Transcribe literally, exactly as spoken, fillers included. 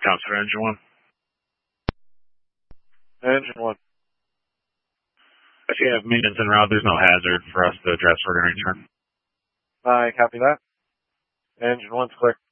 Counts for engine one. Engine one. If you have maintenance en route, there's no hazard for us to address. We're going to return. I copy that. Engine one's clear.